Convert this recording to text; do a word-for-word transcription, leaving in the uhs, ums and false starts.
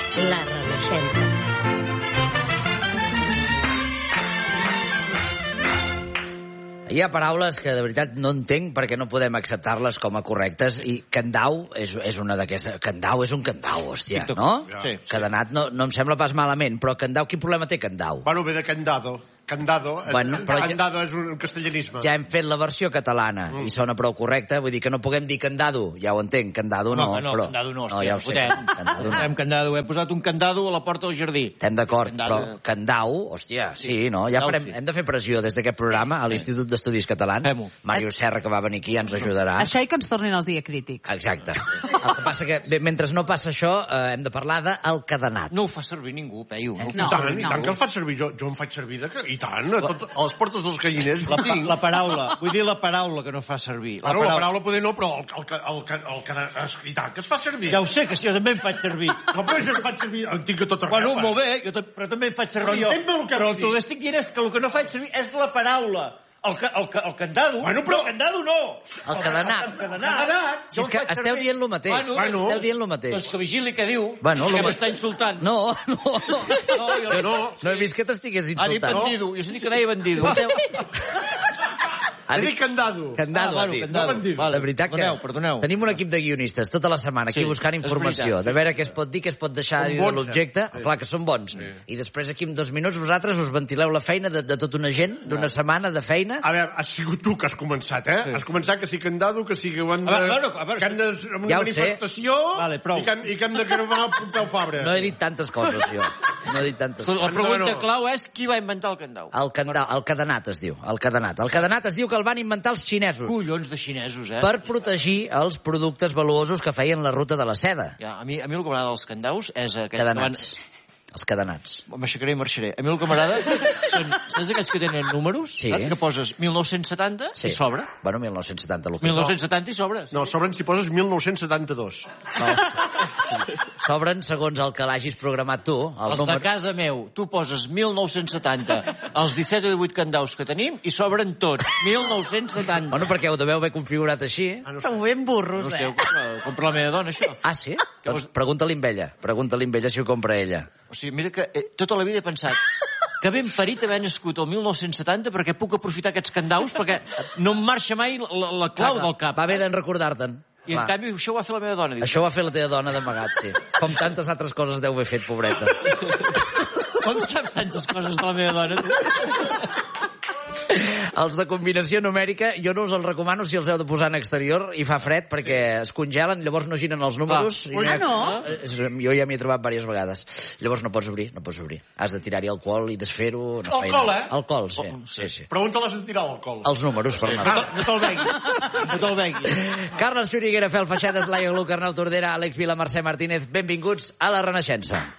La Renaixença. Hi ha paraules que de veritat no entenc perquè no podem acceptar-les com a correctes i candau és, és una d'aquestes... Candau és un candau, hòstia, no? Sí, sí. Cadenat no, no em sembla pas malament, però candau, quin problema té candau? Bueno, ve de candado. Candado, Bueno, però ja- candado és un castellanisme. Ja hem fet la versió catalana Mm. i sona prou correcta, vull dir que no puguem dir candado, ja ho entenc, candado no, No, no, però... candado no, no, hòstia, ja ho no sé, podem. candado no. Hem candado, he posat un candado a la porta del jardí. Estem d'acord, Candado. però candau, hòstia, sí, no? Ja Candau, farem, sí. hem de fer pressió des d'aquest programa a l'Institut d'Estudis Catalans. Fem-ho. Mario Serra, que va venir aquí, ja ens ajudarà. Això i que ens tornin els diacrítics. Exacte. El que passa que, bé, mentre no passa això, eh, hem de parlar del cadenat. No ho fa servir ningú, Peyu. No ho No. I fa tant, servir i tant ningú. que el faig servir. Jo, jo em faig servir de... I tant, a, tot, a les portes dels galliners. La, pa la paraula, vull dir la paraula que no fa servir. La, bueno, la paraula poder no, però el, el, el, el, el, el, i tant, que es fa servir. Ja ho sé, que si jo també em faig servir. No, però jo em faig servir, en tinc a tot arreu. Bueno, va. molt bé, jo, però també em faig servir Però jo. entén-me el que Però vull el que dir. estic dient és que el que no faig servir és la paraula. El, ca, el, ca, el candado, Bueno, però- el candado no. El cadenat. El cadenat. Si és que esteu dient lo mateix. Bueno, Bueno. Esteu dient lo mateix. Doncs que vigili què diu, Bueno, que lo ma- m'està insultant. No, no, no. No, jo Que no. No he vist que t'estigués Ha dit insultant. bandido, jo sé que deia bandido. Ha He dit dit candado. candado, Ah, ha bueno, dit. candado. No Vale, De veritat que perdoneu, perdoneu. tenim un equip de guionistes tota la setmana aquí Sí, buscant és informació, veritat. de veure què es pot dir, què es pot deixar Són de dir de bons, l'objecte. eh? Clar que són bons. I després aquí en dos minuts vosaltres us ventileu la feina de, de tota una gent, d'una setmana de feina. A veure, has sigut tu que has començat, eh? Sí. Has començat que sí candado, que sí que ho han de... A veure, a veure, que han de... amb una ja ho sé. manifestació... Vale, prou. I que, han- I que hem de cremar el Pompeu Fabra. No he dit tantes coses, jo. No he dit tantes La coses. pregunta No, no. clau és qui va inventar el candau. El, candau, el cadenat es diu, el cadenat. El cadenat es diu que el van inventar els xinesos Collons de xinesos, eh? per protegir els productes valuosos que feien la ruta de la seda. Ja, a mi, a mi el que m'agrada dels candaus és aquests que van... Cadenats. Els cadenats. M'aixecaré i marxaré. A mi el que m'agrada són, saps aquells que tenen números? Sí. Saps que poses mil nou-cents setanta Sí. i sobra? Bueno, mil nou-cents setanta. el que- mil nou-cents setanta i sobres. No, sobren si poses mil nou-cents setanta-dos. No. Sobren segons el que l'hagis programat tu. El Els de número... casa meu, tu poses mil nou-cents setanta, els disset o divuit candaus que tenim, i sobren tots. mil nou-cents setanta. Bueno, perquè ho deveu haver configurat així. Sou ben burros, No sé, eh? ho compra, ho compra la meva dona, això. Ah, sí? Que Doncs vos- pregunta-li amb ella. Pregunta-li amb ella si ho compra ella. O sigui, mira que eh, tota la vida he pensat que ben parit haver nascut el mil nou-cents setanta perquè puc aprofitar aquests candaus perquè no em marxa mai la, la clau del cap. Va bé d'en recordar-te'n. I en Clar. canvi això ho va fer la meva dona. Diu, Això ho va fer la teva dona d'amagat, sí. Com tantes altres coses deu haver fet, pobreta. com saps tantes coses de la meva dona? Els de combinació numèrica, jo no us els recomano si els heu de posar en exterior i fa fred perquè es congelen, llavors no giren els números. Ah. i Ah, no? Eh, Jo ja m'hi he trobat diverses vegades. Llavors no pots obrir, no pots obrir. Has de tirar-hi alcohol i desfer-ho. No Alcohol, eh? Alcohol, sí. sí, sí. Pregunta-les de tirar l'alcohol. Els números, per anar. No, no te'l begui. No te'l begui. Carles Xuriguera, Fel Feixedes, Laia Gluc, Arnau Tordera, Àlex Vila, Mercè Martínez, benvinguts a La Renaixença.